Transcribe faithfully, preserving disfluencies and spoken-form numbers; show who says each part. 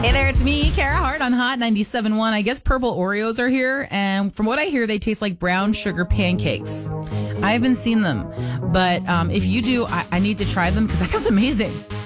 Speaker 1: Hey there, it's me, Kara Hart on Hot ninety-seven point one. I guess purple Oreos are here, and from what I hear, they taste like brown sugar pancakes. I haven't seen them, but um, if you do, I, I need to try them because that sounds amazing.